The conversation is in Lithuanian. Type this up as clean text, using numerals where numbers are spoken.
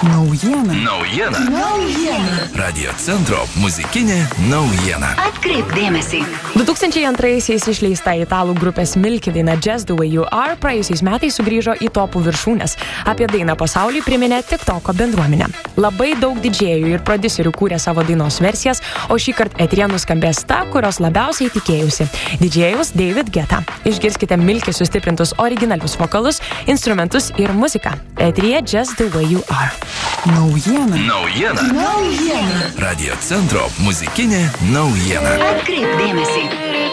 Naujiena. Radio centro muzikinė naujiena. Atkreipk dėmesį. 2002-aisiais išleista italų grupės Milky daina Just the Way You Are praėjusiais metais sugrįžo į topų viršūnes. Apie dainą pasauliui priminė TikToko bendruomenė. Labai daug didžėjų ir prodiuserių kūrė savo dainos versijas, o šį kartą eteryje nuskambės ta, kurios labiausiai tikėjusi. Didžėjus David Guetta. Išgirskite Milky sustiprintus originalius vokalus, instrumentus ir muziką. Eteryje Just the Way You Are. Naujiena. Radio centro muzikinė naujiena. Atkreipk dėmesį.